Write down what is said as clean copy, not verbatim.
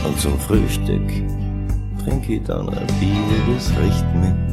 Und zum Frühstück trink ich dann ein Bier, das riecht mit